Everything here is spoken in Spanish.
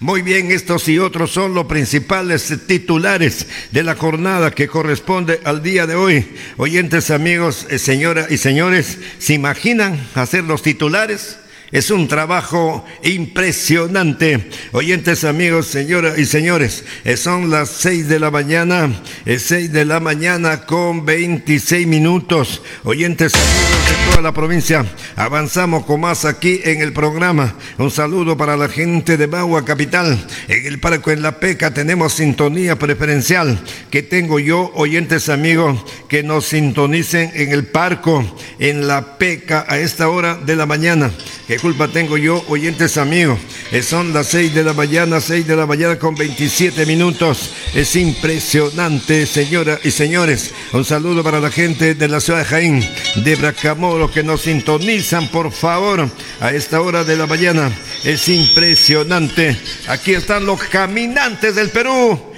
Muy bien, estos y otros son los principales titulares de la jornada que corresponde al día de hoy. Oyentes, amigos, señoras y señores, ¿se imaginan hacer los titulares? Es un trabajo impresionante. Oyentes, amigos, señoras y señores, son las 6 de la mañana, 6 de la mañana con 26 minutos. Oyentes, amigos de toda la provincia, avanzamos con más aquí en el programa. Un saludo para la gente de Bagua Capital. En el Parco, en La Peca, tenemos sintonía preferencial que tengo yo, oyentes, amigos, que nos sintonicen en el Parco, en La Peca, a esta hora de la mañana. ¿Qué culpa tengo yo, oyentes, amigos? Son las 6 de la mañana, 6 de la mañana con 27 minutos. Es impresionante, señoras y señores. Un saludo para la gente de la ciudad de Jaén, de Bracamoro, que nos sintonizan, por favor, a esta hora de la mañana. Es impresionante. Aquí están los caminantes del Perú.